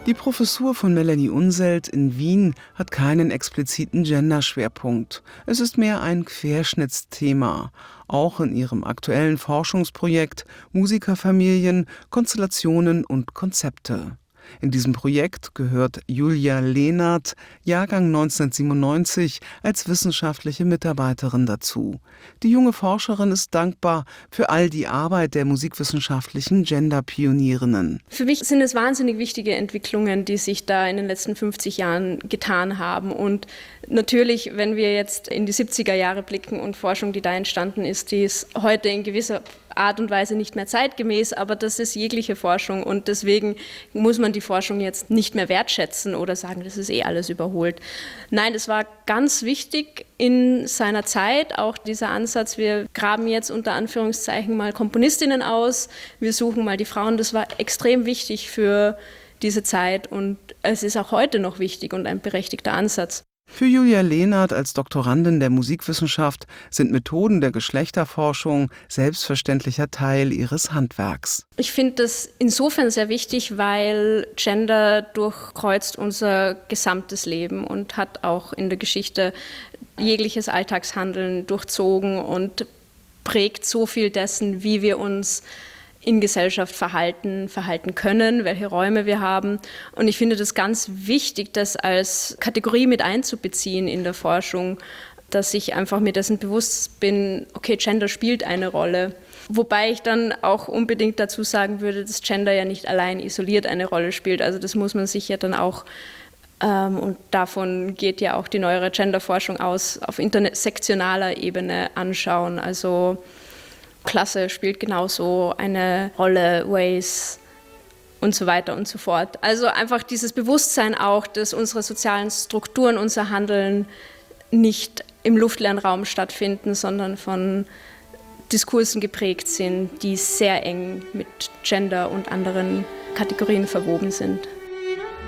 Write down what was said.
Die Professur von Melanie Unselt in Wien hat keinen expliziten Genderschwerpunkt. Es ist mehr ein Querschnittsthema. Auch in ihrem aktuellen Forschungsprojekt Musikerfamilien, Konstellationen und Konzepte. In diesem Projekt gehört Julia Lehnert, Jahrgang 1997, als wissenschaftliche Mitarbeiterin dazu. Die junge Forscherin ist dankbar für all die Arbeit der musikwissenschaftlichen Gender-Pionierinnen. Für mich sind es wahnsinnig wichtige Entwicklungen, die sich da in den letzten 50 Jahren getan haben. Und natürlich, wenn wir jetzt in die 70er Jahre blicken und Forschung, die da entstanden ist, die ist heute in gewisser Art und Weise nicht mehr zeitgemäß, aber das ist jegliche Forschung und deswegen muss man die Forschung jetzt nicht mehr wertschätzen oder sagen, das ist alles überholt. Nein, es war ganz wichtig in seiner Zeit, auch dieser Ansatz, wir graben jetzt unter Anführungszeichen mal Komponistinnen aus, wir suchen mal die Frauen, das war extrem wichtig für diese Zeit und es ist auch heute noch wichtig und ein berechtigter Ansatz. Für Julia Lehnert als Doktorandin der Musikwissenschaft sind Methoden der Geschlechterforschung selbstverständlicher Teil ihres Handwerks. Ich finde das insofern sehr wichtig, weil Gender durchkreuzt unser gesamtes Leben und hat auch in der Geschichte jegliches Alltagshandeln durchzogen und prägt so viel dessen, wie wir uns in Gesellschaft verhalten können, welche Räume wir haben. Und ich finde das ganz wichtig, das als Kategorie mit einzubeziehen in der Forschung, dass ich einfach mir dessen bewusst bin, okay, Gender spielt eine Rolle. Wobei ich dann auch unbedingt dazu sagen würde, dass Gender ja nicht allein isoliert eine Rolle spielt. Also das muss man sich ja dann auch, und davon geht ja auch die neuere Genderforschung aus, auf intersektionaler Ebene anschauen. Also Klasse spielt genauso eine Rolle, Race und so weiter und so fort. Also einfach dieses Bewusstsein auch, dass unsere sozialen Strukturen, unser Handeln nicht im luftleeren Raum stattfinden, sondern von Diskursen geprägt sind, die sehr eng mit Gender und anderen Kategorien verwoben sind.